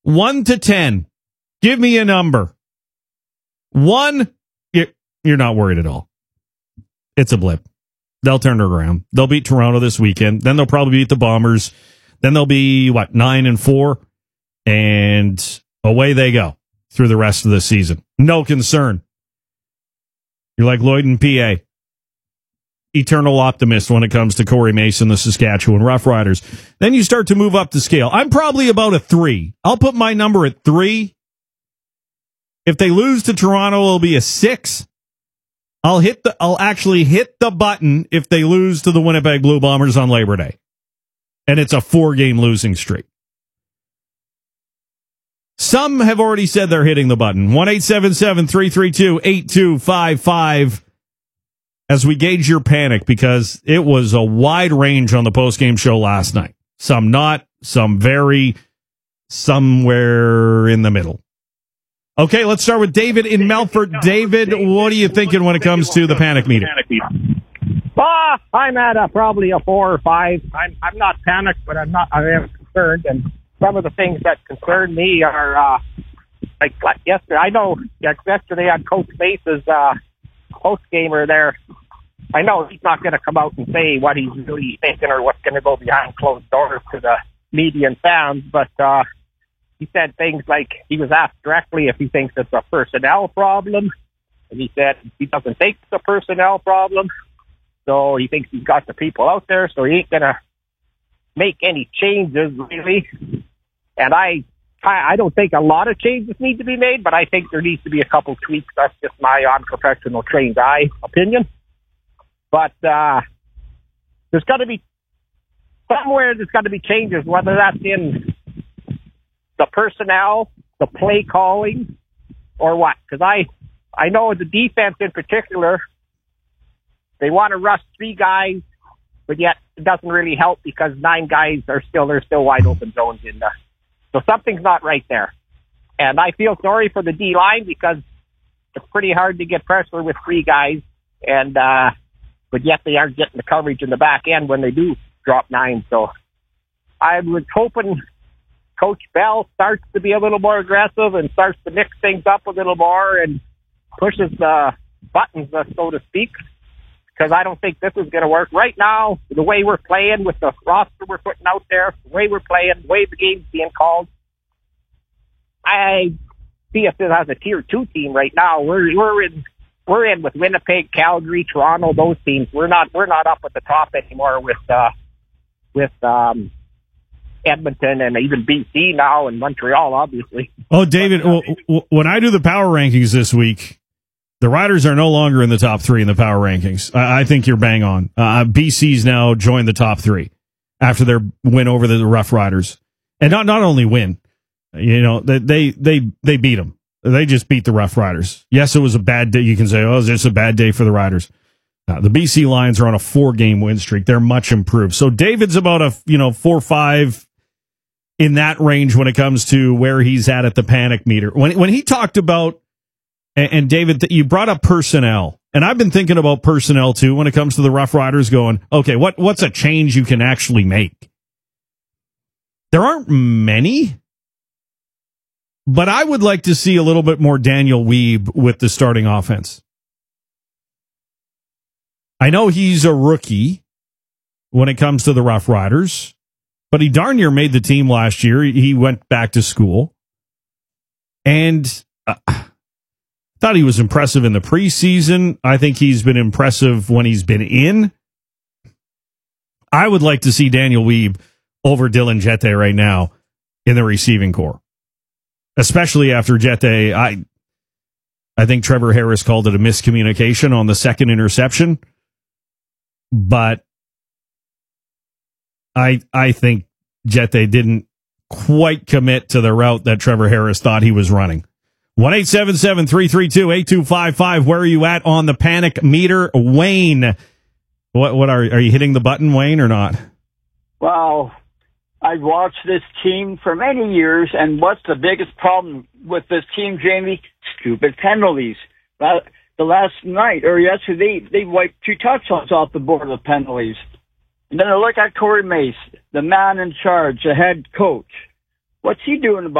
1 to 10. Give me a number. 1, you're not worried at all. It's a blip. They'll turn it around. They'll beat Toronto this weekend. Then they'll probably beat the Bombers. Then they'll be, 9-4? And away they go through the rest of the season. No concern. You're like Lloyd and PA. Eternal optimist when it comes to Corey Mason, the Saskatchewan Roughriders. Then you start to move up the scale. I'm probably about a 3. I'll put my number at 3. If they lose to Toronto, it'll be a 6. I'll actually hit the button if they lose to the Winnipeg Blue Bombers on Labor Day. And it's a 4-game losing streak. Some have already said they're hitting the button. 1-877-332-8255 as we gauge your panic, because it was a wide range on the postgame show last night. Some not, some very, somewhere in the middle. Okay, let's start with David in Melfort. David, what are you thinking when it comes to the panic meter? I'm at probably a 4 or 5. I'm not panicked, but I am concerned. And some of the things that concern me are like yesterday. I know yesterday on Coach Base's post gamer there. I know he's not going to come out and say what he's really thinking or what's going to go behind closed doors to the media and fans, but he said things like he was asked directly if he thinks it's a personnel problem, and he said he doesn't think it's a personnel problem, so he thinks he's got the people out there, so he ain't going to make any changes, really. And I don't think a lot of changes need to be made, but I think there needs to be a couple tweaks. That's just my unprofessional trained eye opinion. But there's got to be somewhere there's got to be changes, whether that's in the personnel, the play calling, or what. Because I know the defense in particular, they want to rush 3 guys, but yet it doesn't really help because 9 guys there's still wide open zones in there. So something's not right there. And I feel sorry for the D-line because it's pretty hard to get pressure with 3 guys, and but yet they aren't getting the coverage in the back end when they do drop 9. So I was hoping Coach Bell starts to be a little more aggressive and starts to mix things up a little more and pushes the buttons, so to speak, because I don't think this is going to work. Right now, the way we're playing with the roster we're putting out there, the way we're playing, the way the game's being called, I see us as a Tier 2 team right now. We're in with Winnipeg, Calgary, Toronto, those teams. We're not up at the top anymore with Edmonton and even BC now and Montreal, obviously. Oh, David, when I do the power rankings this week, the Riders are no longer in the top 3 in the power rankings. I think you're bang on. BC's now joined the top 3 after their win over the Rough Riders, and not only win, they beat them. They just beat the Rough Riders. Yes, it was a bad day. You can say, it's just a bad day for the Riders. The BC Lions are on a 4-game win streak. They're much improved. So David's about a 4-5 in that range when it comes to where he's at the panic meter. When he talked about, and David, you brought up personnel, and I've been thinking about personnel too when it comes to the Rough Riders going, okay, what's a change you can actually make? There aren't many, but I would like to see a little bit more Daniel Wiebe with the starting offense. I know he's a rookie when it comes to the Rough Riders, but he darn near made the team last year. He went back to school, and thought he was impressive in the preseason. I think he's been impressive when he's been in. I would like to see Daniel Wiebe over Dylan Jette right now in the receiving corps, especially after Jette. I think Trevor Harris called it a miscommunication on the second interception, but I think Jette didn't quite commit to the route that Trevor Harris thought he was running. 1-877-332-8255. Where are you at on the panic meter? Wayne, what are you hitting the button, Wayne, or not? Well, I've watched this team for many years, and what's the biggest problem with this team, Jamie? Stupid penalties. The last night, or yesterday, they wiped 2 touchdowns off the board with penalties. And then I look at Corey Mace, the man in charge, the head coach. What's he doing about